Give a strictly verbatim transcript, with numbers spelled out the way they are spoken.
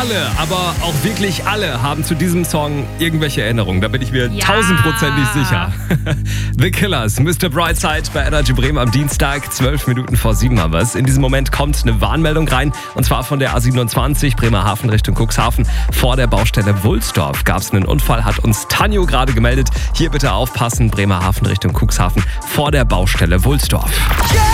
alle, aber auch wirklich alle haben zu diesem Song irgendwelche Erinnerungen. Da bin ich mir Ja. tausendprozentig sicher. The Killers, Mister Brightside bei Energy Bremen am Dienstag, zwölf Minuten vor sieben haben wir es. In diesem Moment kommt eine Warnmeldung rein, und zwar von der A siebenundzwanzig Bremerhaven Richtung Cuxhaven. Vor der Baustelle Wulsdorf gab es einen Unfall, hat uns Tanjo gerade gemeldet. Hier bitte aufpassen, Bremerhaven Richtung Cuxhaven vor der Baustelle Wulsdorf. Yeah!